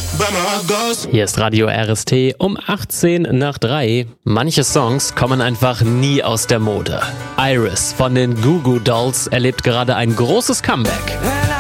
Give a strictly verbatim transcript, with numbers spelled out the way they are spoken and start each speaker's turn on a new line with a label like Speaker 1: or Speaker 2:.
Speaker 1: Hier ist Radio R S T um achtzehn nach drei. Manche Songs kommen einfach nie aus der Mode. Iris von den Goo Goo Dolls erlebt gerade ein großes Comeback.